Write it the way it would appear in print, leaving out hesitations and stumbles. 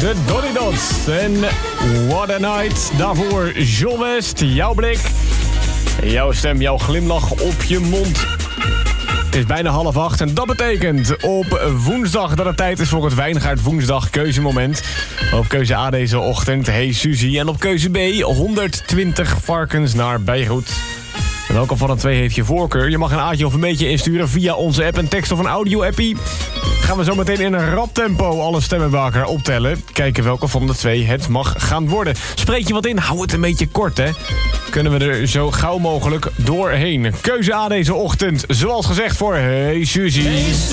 de Donny Dots. En What a Night. Daarvoor John West, jouw blik. Jouw stem, jouw glimlach op je mond. Het is bijna 7:30 en dat betekent op woensdag dat het tijd is voor het Wijngaard Woensdag keuzemoment. Op keuze A deze ochtend, hey Suzy. En op keuze B 120 varkens naar Beirut. En welke van de twee heeft je voorkeur? Je mag een A'tje of een beetje insturen via onze app, een tekst of een audio-appie. Gaan we zo meteen in een rap tempo alle stemmen bij elkaar optellen. Kijken welke van de twee het mag gaan worden. Spreek je wat in? Hou het een beetje kort, hè. Kunnen we er zo gauw mogelijk doorheen. Keuze A deze ochtend, zoals gezegd voor Hey Suzy.